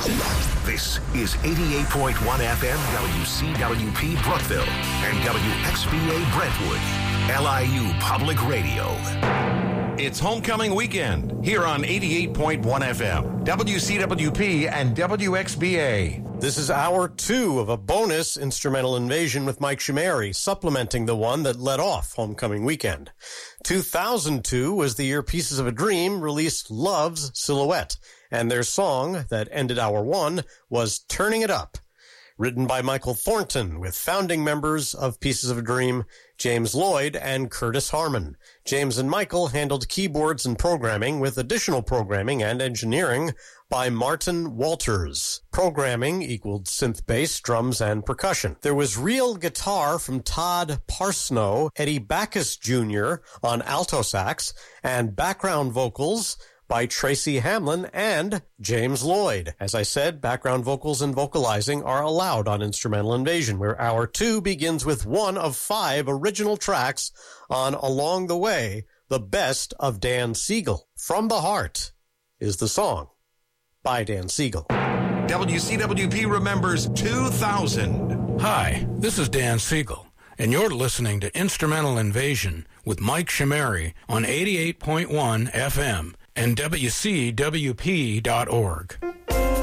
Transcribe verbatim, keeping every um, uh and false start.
This is eighty-eight point one F M W C W P Brookville and W X B A Brentwood, L I U Public Radio. It's homecoming weekend here on eighty-eight point one F M, W C W P and W X B A. This is hour two of a bonus instrumental invasion with Mike Shimary, supplementing the one that led off homecoming weekend. two thousand two was the year Pieces of a Dream released Love's Silhouette, and their song that ended hour one was Turning It Up, written by Michael Thornton with founding members of Pieces of a Dream, James Lloyd and Curtis Harmon. James and Michael handled keyboards and programming with additional programming and engineering by Martin Walters. Programming equaled synth bass, drums, and percussion. There was real guitar from Todd Parsnow, Eddie Backus Junior on alto sax, and background vocals by Tracy Hamlin and James Lloyd. As I said, background vocals and vocalizing are allowed on Instrumental Invasion, where hour two begins with one of five original tracks on Along the Way, the best of Dan Siegel. From the Heart is the song by Dan Siegel. W C W P remembers two thousand. Hi, this is Dan Siegel, and you're listening to Instrumental Invasion with Mike Shimary on eighty-eight point one F M and W C W P dot org.